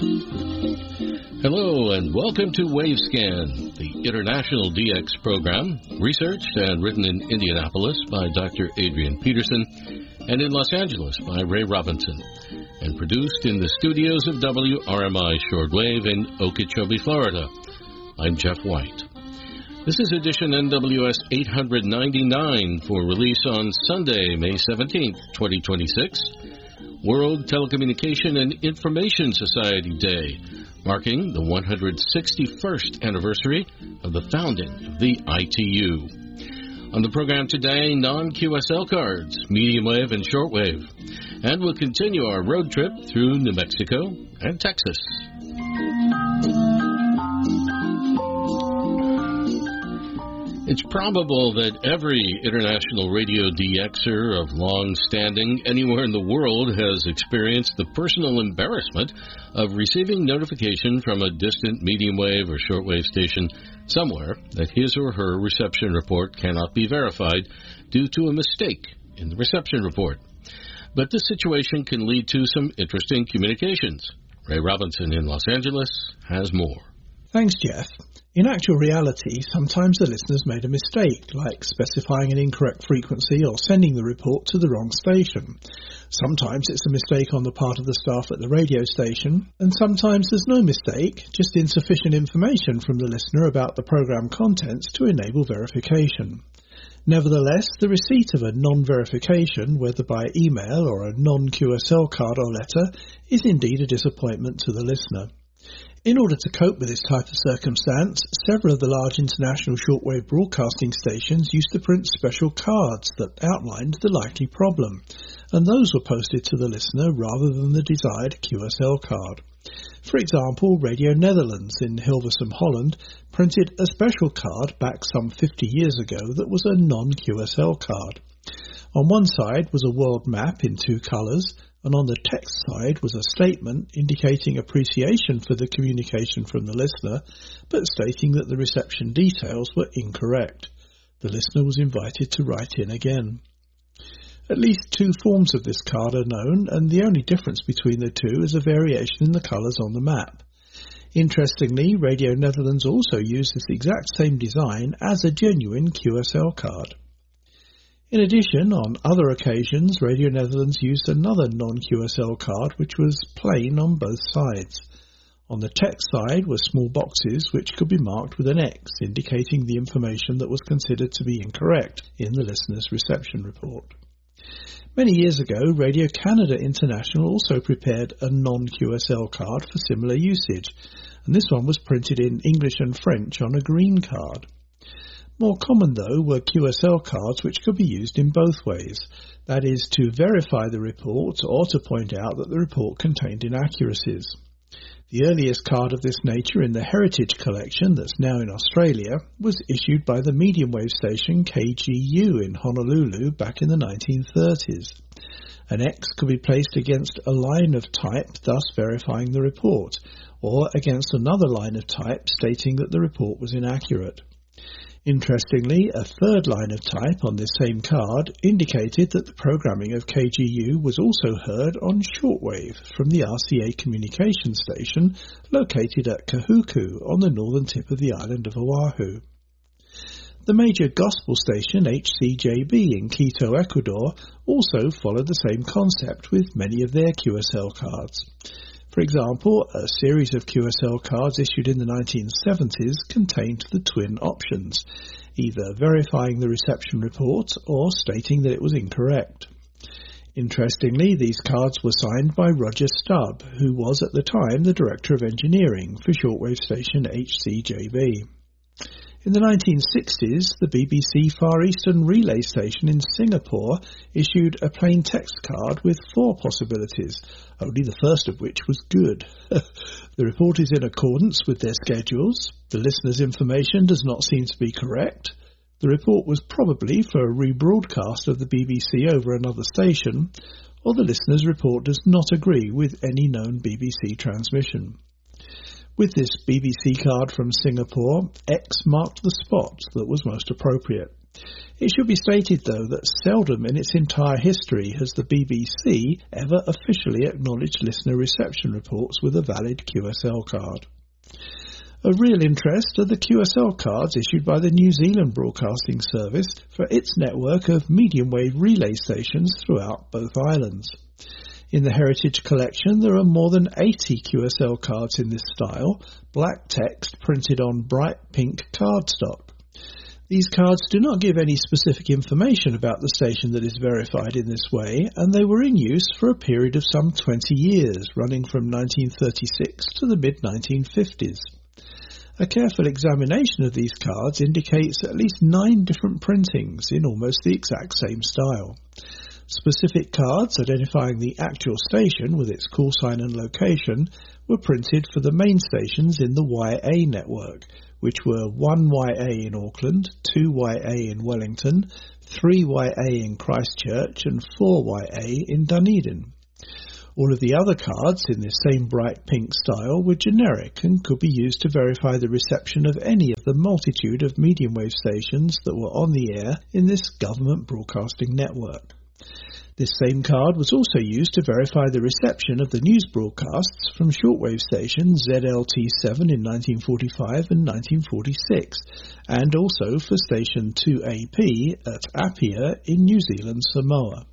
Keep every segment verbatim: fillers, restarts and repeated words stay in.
Hello and welcome to WaveScan, the international D X program, researched and written in Indianapolis by Doctor Adrian Peterson and in Los Angeles by Ray Robinson, and produced in the studios of W R M I Shortwave in Okeechobee, Florida. I'm Jeff White. This is edition N W S eight ninety-nine for release on Sunday, May seventeenth, twenty twenty-six, World Telecommunication and Information Society Day, marking the one hundred sixty-first anniversary of the founding of the I T U. On the program today, non-Q S L cards, medium wave and shortwave, and we'll continue our road trip through New Mexico and Texas. It's probable that every international radio D Xer of long standing anywhere in the world has experienced the personal embarrassment of receiving notification from a distant medium wave or shortwave station somewhere that his or her reception report cannot be verified due to a mistake in the reception report. But this situation can lead to some interesting communications. Ray Robinson in Los Angeles has more. Thanks, Jeff. In actual reality, sometimes the listeners made a mistake, like specifying an incorrect frequency or sending the report to the wrong station. Sometimes it's a mistake on the part of the staff at the radio station, and sometimes there's no mistake, just insufficient information from the listener about the program contents to enable verification. Nevertheless, the receipt of a non-verification, whether by email or a non-Q S L card or letter, is indeed a disappointment to the listener. In order to cope with this type of circumstance, several of the large international shortwave broadcasting stations used to print special cards that outlined the likely problem, and those were posted to the listener rather than the desired Q S L card. For example, Radio Netherlands in Hilversum, Holland, printed a special card back some fifty years ago that was a non-Q S L card. On one side was a world map in two colours, and on the text side was a statement indicating appreciation for the communication from the listener, but stating that the reception details were incorrect. The listener was invited to write in again. At least two forms of this card are known, and the only difference between the two is a variation in the colours on the map. Interestingly, Radio Netherlands also used this exact same design as a genuine Q S L card. In addition, on other occasions, Radio Netherlands used another non-Q S L card which was plain on both sides. On the text side were small boxes which could be marked with an X, indicating the information that was considered to be incorrect in the listener's reception report. Many years ago, Radio Canada International also prepared a non-Q S L card for similar usage, and this one was printed in English and French on a green card. More common, though, were Q S L cards which could be used in both ways, that is, to verify the report or to point out that the report contained inaccuracies. The earliest card of this nature in the Heritage Collection, that's now in Australia, was issued by the medium wave station K G U in Honolulu back in the nineteen thirties. An X could be placed against a line of type, thus verifying the report, or against another line of type stating that the report was inaccurate. Interestingly, a third line of type on this same card indicated that the programming of K G U was also heard on shortwave from the R C A communication station located at Kahuku on the northern tip of the island of Oahu. The major gospel station H C J B in Quito, Ecuador, also followed the same concept with many of their Q S L cards. For example, a series of Q S L cards issued in the nineteen seventies contained the twin options, either verifying the reception report or stating that it was incorrect. Interestingly, these cards were signed by Roger Stubb, who was at the time the Director of Engineering for shortwave station H C J B. In the nineteen sixties, the B B C Far Eastern Relay Station in Singapore issued a plain text card with four possibilities, only the first of which was good. The report is in accordance with their schedules, the listener's information does not seem to be correct, the report was probably for a rebroadcast of the B B C over another station, or the listener's report does not agree with any known B B C transmission. With this B B C card from Singapore, X marked the spot that was most appropriate. It should be stated, though, that seldom in its entire history has the B B C ever officially acknowledged listener reception reports with a valid Q S L card. Of real interest are the Q S L cards issued by the New Zealand Broadcasting Service for its network of medium-wave relay stations throughout both islands. In the Heritage Collection, there are more than eighty Q S L cards in this style, black text printed on bright pink cardstock. These cards do not give any specific information about the station that is verified in this way, and they were in use for a period of some twenty years, running from nineteen thirty-six to the mid nineteen fifties. A careful examination of these cards indicates at least nine different printings in almost the exact same style. Specific cards identifying the actual station with its call sign and location were printed for the main stations in the Y A network, which were one Y A in Auckland, two Y A in Wellington, three Y A in Christchurch and four Y A in Dunedin. All of the other cards in this same bright pink style were generic and could be used to verify the reception of any of the multitude of medium wave stations that were on the air in this government broadcasting network. This same card was also used to verify the reception of the news broadcasts from shortwave station Z L T seven in nineteen forty-five and nineteen forty-six, and also for station two A P at Apia in New Zealand, Samoa.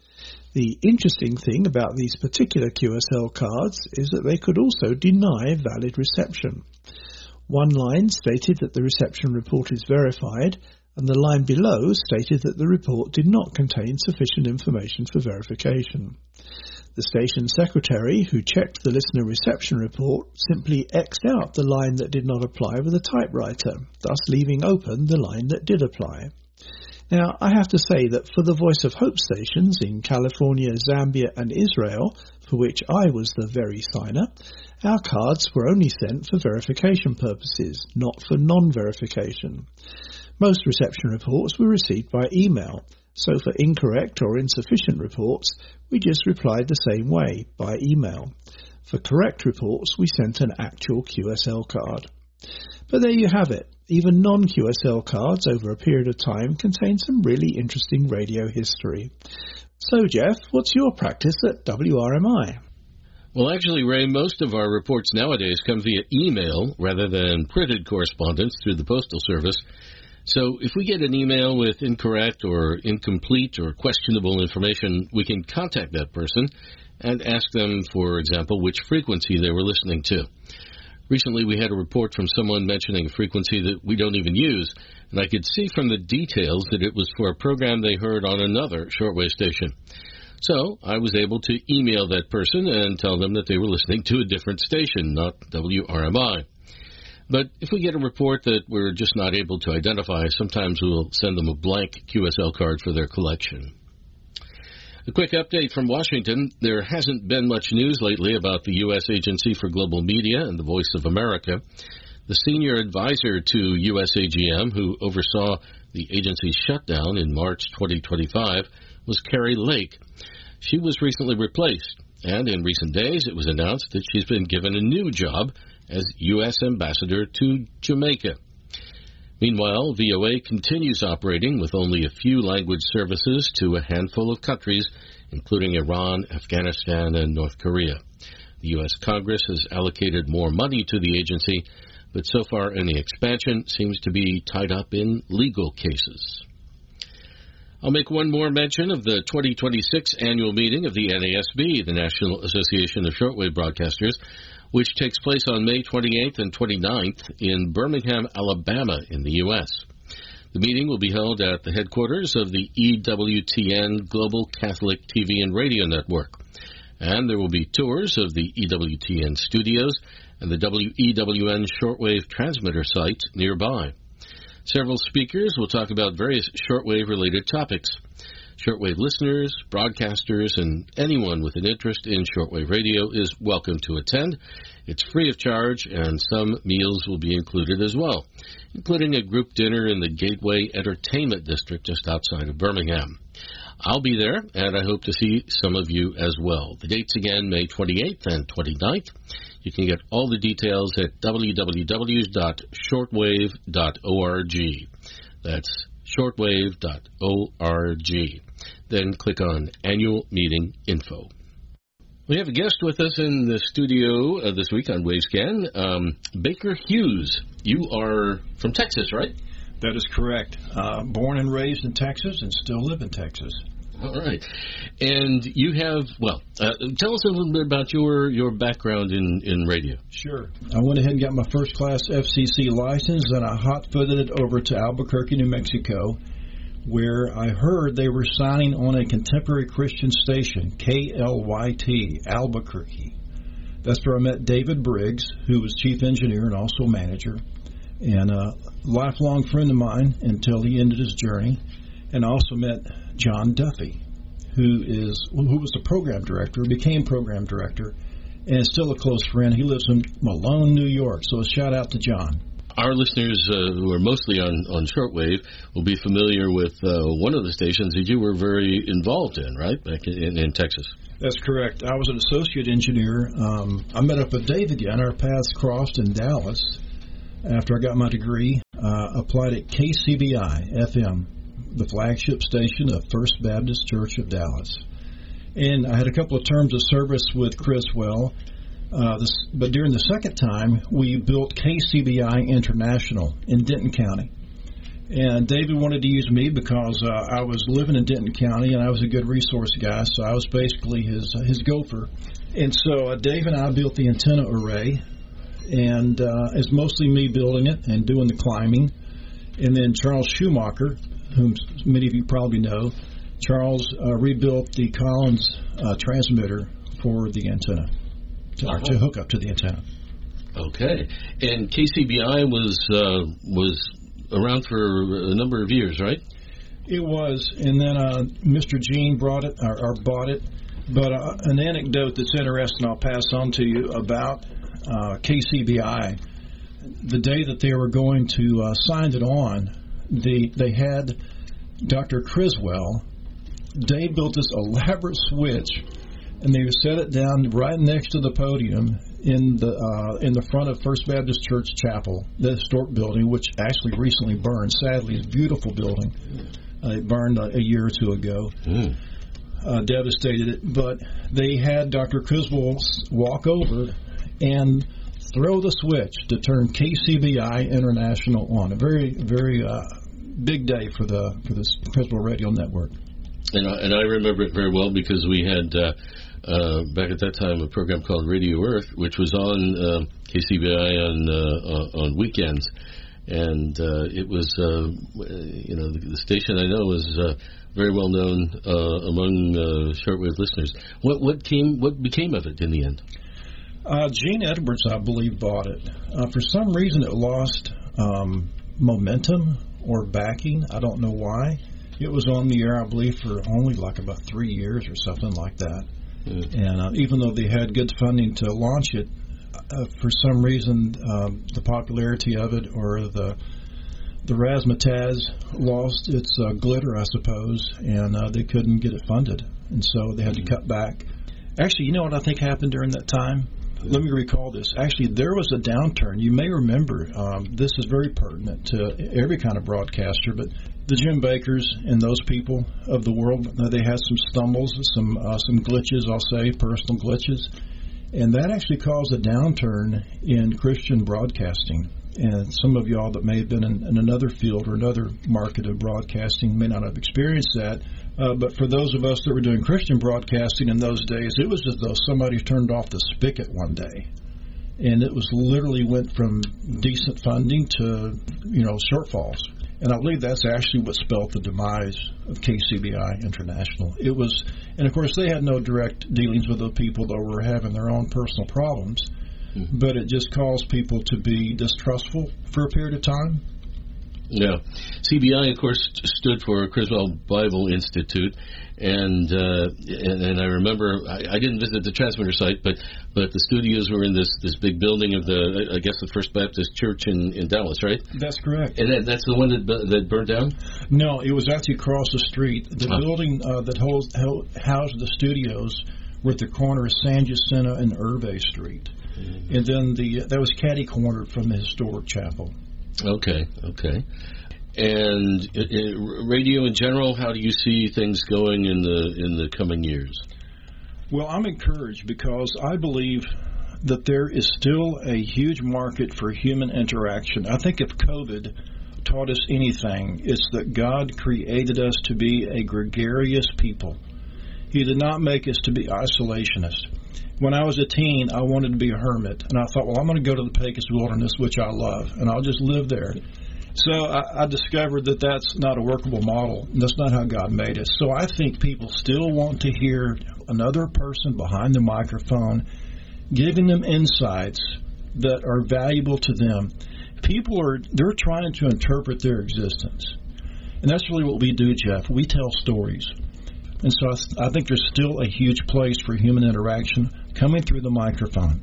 The interesting thing about these particular Q S L cards is that they could also deny valid reception. One line stated that the reception report is verified, and the line below stated that the report did not contain sufficient information for verification. The station secretary, who checked the listener reception report, simply X'd out the line that did not apply with a typewriter, thus leaving open the line that did apply. Now, I have to say that for the Voice of Hope stations in California, Zambia and Israel, for which I was the very signer, our cards were only sent for verification purposes, not for non-verification. Most reception reports were received by email, so for incorrect or insufficient reports, we just replied the same way, by email. For correct reports, we sent an actual Q S L card. But there you have it. Even non-Q S L cards over a period of time contain some really interesting radio history. So, Jeff, what's your practice at W R M I? Well, actually, Ray, most of our reports nowadays come via email rather than printed correspondence through the Postal Service. So if we get an email with incorrect or incomplete or questionable information, we can contact that person and ask them, for example, which frequency they were listening to. Recently, we had a report from someone mentioning a frequency that we don't even use, and I could see from the details that it was for a program they heard on another shortwave station. So I was able to email that person and tell them that they were listening to a different station, not W R M I. But if we get a report that we're just not able to identify, sometimes we'll send them a blank Q S L card for their collection. A quick update from Washington. There hasn't been much news lately about the U S Agency for Global Media and the Voice of America. The senior advisor to U S A G M, who oversaw the agency's shutdown in March twenty twenty-five, was Carrie Lake. She was recently replaced, and in recent days it was announced that she's been given a new job as U S Ambassador to Jamaica. Meanwhile, V O A continues operating with only a few language services to a handful of countries, including Iran, Afghanistan, and North Korea. The U S Congress has allocated more money to the agency, but so far any expansion seems to be tied up in legal cases. I'll make one more mention of the twenty twenty-six annual meeting of the N A S B, the National Association of Shortwave Broadcasters, which takes place on May twenty-eighth and twenty-ninth in Birmingham, Alabama in the U S. The meeting will be held at the headquarters of the E W T N Global Catholic T V and Radio Network, and there will be tours of the E W T N studios and the W E W N shortwave transmitter site nearby. Several speakers will talk about various shortwave-related topics. Shortwave listeners, broadcasters, and anyone with an interest in shortwave radio is welcome to attend. It's free of charge, and some meals will be included as well, including a group dinner in the Gateway Entertainment District just outside of Birmingham. I'll be there, and I hope to see some of you as well. The dates again, May twenty-eighth and twenty-ninth. You can get all the details at w w w dot shortwave dot org. That's shortwave dot org. Then click on Annual Meeting Info. We have a guest with us in the studio uh, this week on Wavescan, um, Baker Hughes. You are from Texas, right? That is correct. Uh, born and raised in Texas and still live in Texas. All right. And you have, well, uh, tell us a little bit about your, your background in, in radio. Sure. I went ahead and got my first class F C C license, and I hot-footed it over to Albuquerque, New Mexico, where I heard they were signing on a contemporary Christian station, K L Y T, Albuquerque. That's where I met David Briggs, who was chief engineer and also manager, and a lifelong friend of mine until he ended his journey. And I also met John Duffy, who is who was the program director, became program director, and is still a close friend. He lives in Malone, New York, so a shout-out to John. Our listeners uh, who are mostly on, on shortwave will be familiar with uh, one of the stations that you were very involved in, right, back in, in Texas. That's correct. I was an associate engineer. Um, I met up with Dave again. Our paths crossed in Dallas after I got my degree. Uh, applied at K C B I F M, the flagship station of First Baptist Church of Dallas. And I had a couple of terms of service with Criswell, uh, this, but during the second time, we built K C B I International in Denton County. And David wanted to use me because uh, I was living in Denton County, and I was a good resource guy, so I was basically his, uh, his gopher. And so uh, Dave and I built the antenna array, and uh, it's mostly me building it and doing the climbing. And then Charles Schumacher, whom many of you probably know, Charles uh, rebuilt the Collins uh, transmitter for the antenna, to, uh-huh. to hook up to the antenna. Okay. And K C B I was uh, was around for a number of years, right? It was, and then uh, Mister Gene brought it, or, or bought it. But uh, an anecdote that's interesting I'll pass on to you about uh, K C B I. The day that they were going to uh, sign it on, the, they had Doctor Criswell. Dave built this elaborate switch, and they set it down right next to the podium in the uh, in the front of First Baptist Church Chapel, the historic building, which actually recently burned. Sadly, it's a beautiful building. Uh, it burned a, a year or two ago. Mm. Uh, devastated it. But they had Doctor Criswell walk over and throw the switch to turn K C B I International on. A very, very uh, big day for the for this Criswell Radio Network. And I, and I remember it very well because we had, uh, uh, back at that time, a program called Radio Earth, which was on uh, K C B I on uh, on weekends. And uh, it was, uh, you know, the, the station I know was uh, very well known uh, among uh, shortwave listeners. What what came? What became of it in the end? Uh, Gene Edwards, I believe, bought it. Uh, for some reason, it lost um, momentum or backing. I don't know why. It was on the air, I believe, for only like about three years or something like that. Mm. And uh, even though they had good funding to launch it, uh, for some reason, um, the popularity of it or the the razzmatazz lost its uh, glitter, I suppose, and uh, they couldn't get it funded. And so they had to cut back. Actually, you know what I think happened during that time? Let me recall this. Actually, there was a downturn. You may remember, um, this is very pertinent to every kind of broadcaster, but the Jim Bakers and those people of the world, they had some stumbles, some uh, some glitches, I'll say, personal glitches, and that actually caused a downturn in Christian broadcasting. And some of y'all that may have been in, in another field or another market of broadcasting may not have experienced that. Uh, but for those of us that were doing Christian broadcasting in those days, it was as though somebody turned off the spigot one day. And it was literally went from decent funding to, you know, shortfalls. And I believe that's actually what spelled the demise of K C B I International. It was, and of course they had no direct dealings with the people that were having their own personal problems. Mm-hmm. But it just caused people to be distrustful for a period of time. Yeah. C B I, of course, stood for Criswell Bible Institute, and uh, and, and I remember, I, I didn't visit the transmitter site, but but the studios were in this, this big building of the, I guess, the First Baptist Church in, in Dallas, right? That's correct. And that, that's the one that that burned down? No, it was actually across the street. The huh. building uh, that holds, held, housed the studios were at the corner of San Jacinto and Hervé Street. Mm-hmm. And then the that was catty-cornered from the historic chapel. Okay, okay. And uh, uh, radio in general, how do you see things going in the in the coming years? Well, I'm encouraged because I believe that there is still a huge market for human interaction. I think if COVID taught us anything, it's that God created us to be a gregarious people. He did not make us to be isolationists. When I was a teen, I wanted to be a hermit, and I thought, well, I'm going to go to the Pecos Wilderness, which I love, and I'll just live there. So I, I discovered that that's not a workable model. That's not how God made us. So I think people still want to hear another person behind the microphone giving them insights that are valuable to them. People are, they're trying to interpret their existence. And that's really what we do, Jeff. We tell stories. And so I, th- I think there's still a huge place for human interaction coming through the microphone.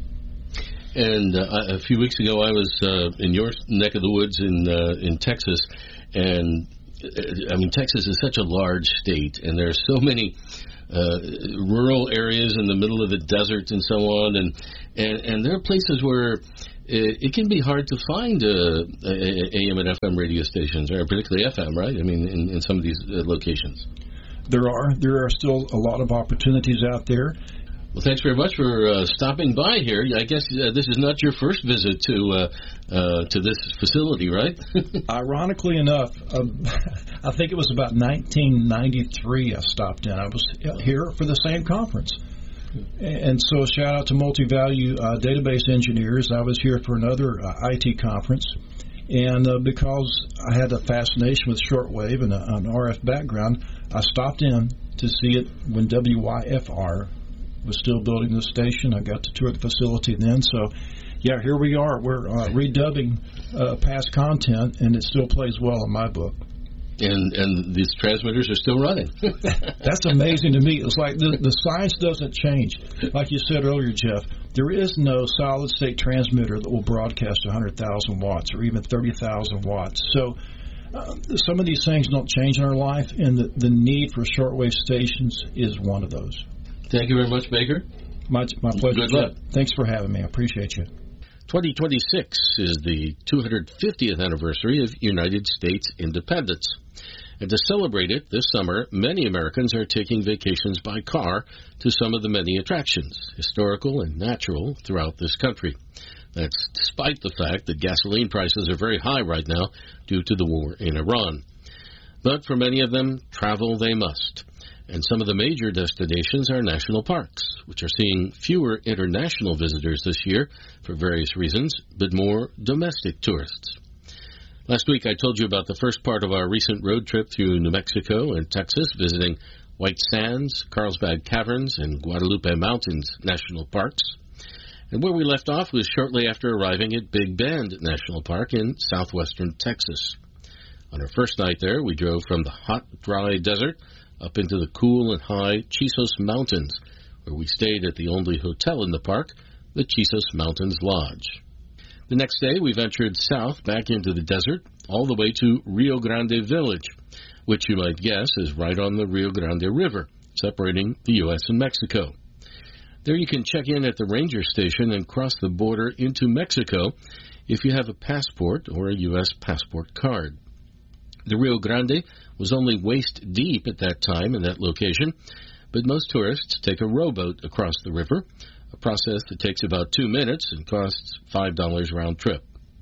And uh, a few weeks ago, I was uh, in your neck of the woods in uh, in Texas, and uh, I mean, Texas is such a large state, and there are so many uh, rural areas in the middle of the desert and so on, and and, and there are places where it, it can be hard to find uh, A M and F M radio stations, or particularly F M, right? I mean, in, in some of these uh, locations. There are there are still a lot of opportunities out there. Well, thanks very much for uh, stopping by here. I guess uh, this is not your first visit to uh, uh, to this facility, right? Ironically enough, uh, I think it was about nineteen ninety-three I stopped in. I was here for the same conference. And so a shout out to Multi-Value uh, Database Engineers. I was here for another uh, I T conference. And uh, because I had a fascination with shortwave and a, an R F background, I stopped in to see it when W Y F R was still building the station. I got to tour the facility then. So, yeah, here we are. We're uh, redubbing uh, past content, and it still plays well in my book. And and these transmitters are still running. That's amazing to me. It's like the, the science doesn't change. Like you said earlier, Jeff, there is no solid-state transmitter that will broadcast one hundred thousand watts or even thirty thousand watts. So uh, some of these things don't change in our life, and the, the need for shortwave stations is one of those. Thank you very much, Baker. My, my pleasure. Good luck. Thanks for having me. I appreciate you. twenty twenty-six is the two hundred fiftieth anniversary of United States independence. And to celebrate it this summer, many Americans are taking vacations by car to some of the many attractions, historical and natural, throughout this country. That's despite the fact that gasoline prices are very high right now due to the war in Iran. But for many of them, travel they must. And some of the major destinations are national parks, which are seeing fewer international visitors this year for various reasons, but more domestic tourists. Last week I told you about the first part of our recent road trip through New Mexico and Texas, visiting White Sands, Carlsbad Caverns, and Guadalupe Mountains National Parks. And where we left off was shortly after arriving at Big Bend National Park in southwestern Texas. On our first night there, we drove from the hot, dry desert up into the cool and high Chisos Mountains, where we stayed at the only hotel in the park, the Chisos Mountains Lodge. The next day, we ventured south back into the desert, all the way to Rio Grande Village, which you might guess is right on the Rio Grande River, separating the U S and Mexico. There you can check in at the ranger station and cross the border into Mexico if you have a passport or a U S passport card. The Rio Grande was only waist deep at that time in that location, but most tourists take a rowboat across the river, a process that takes about two minutes and costs five dollars round trip.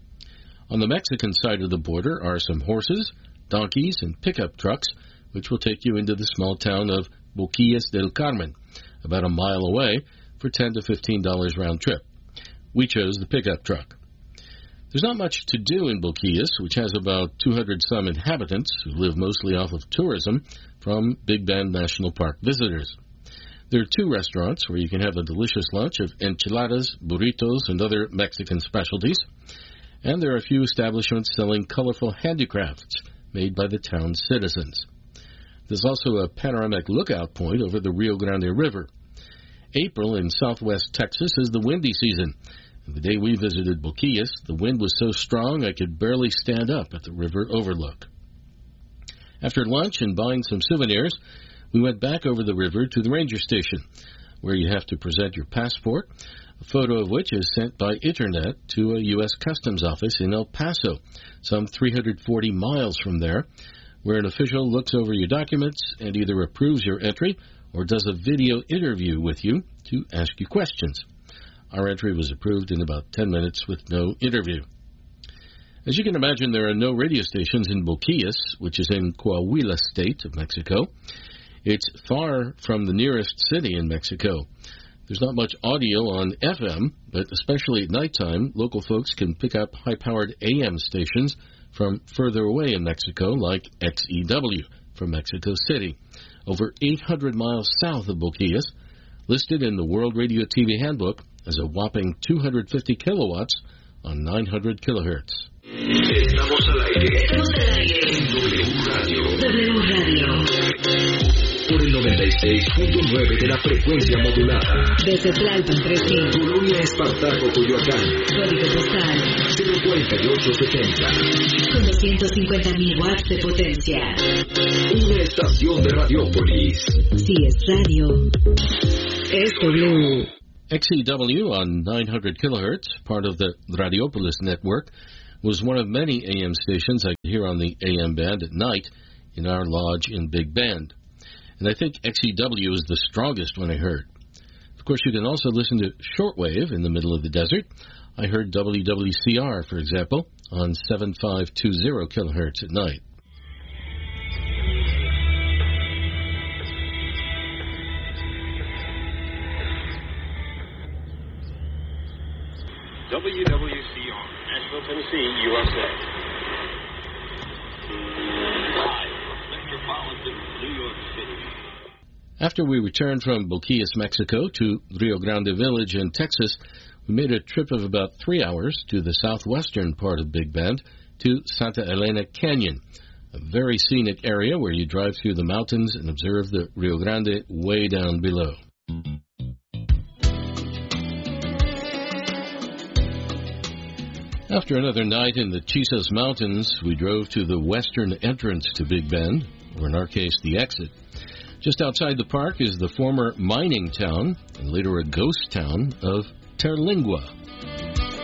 On the Mexican side of the border are some horses, donkeys, and pickup trucks, which will take you into the small town of Boquillas del Carmen, about a mile away, for ten to fifteen dollars round trip. We chose the pickup truck. There's not much to do in Boquillas, which has about two hundred some inhabitants who live mostly off of tourism from Big Bend National Park visitors. There are two restaurants where you can have a delicious lunch of enchiladas, burritos, and other Mexican specialties. And there are a few establishments selling colorful handicrafts made by the town's citizens. There's also a panoramic lookout point over the Rio Grande River. April in southwest Texas is the windy season. And the day we visited Boquillas, the wind was so strong I could barely stand up at the river overlook. After lunch and buying some souvenirs, we went back over the river to the ranger station, where you have to present your passport, a photo of which is sent by Internet to a U S Customs office in El Paso, some three hundred forty miles from there, where an official looks over your documents and either approves your entry or does a video interview with you to ask you questions. Our entry was approved in about ten minutes with no interview. As you can imagine, there are no radio stations in Boquillas, which is in Coahuila State of Mexico. It's far from the nearest city in Mexico. There's not much audio on F M, but especially at nighttime, local folks can pick up high-powered A M stations from further away in Mexico, like X E W from Mexico City, over eight hundred miles south of Boquillas, listed in the World Radio T V Handbook as a whopping two hundred fifty kilowatts on nine hundred kilohertz. Estamos al aire. Estamos al aire. W Radio. W Radio. Por el noventa y seis punto nueve de la frecuencia modulada. Desde Tlalpan tres mil. Colonia Espartaco, Coyoacán. Código postal cero cuatro ocho setenta. Con doscientos cincuenta mil watts de potencia. Una estación de Radiopolis. Si es radio, es W. X E W on nine hundred kilohertz, part of the Radiopolis network, was one of many A M stations I could hear on the A M band at night in our lodge in Big Bend. And I think X E W is the strongest one I heard. Of course, you can also listen to shortwave in the middle of the desert. I heard W W C R, for example, on seven five two zero kilohertz at night. W W C R, Nashville, Tennessee, U S A. Live from metropolitan New York City. After we returned from Boquillas, Mexico, to Rio Grande Village in Texas, we made a trip of about three hours to the southwestern part of Big Bend, to Santa Elena Canyon, a very scenic area where you drive through the mountains and observe the Rio Grande way down below. After another night in the Chisos Mountains, we drove to the western entrance to Big Bend, or in our case, the exit. Just outside the park is the former mining town, and later a ghost town, of Terlingua.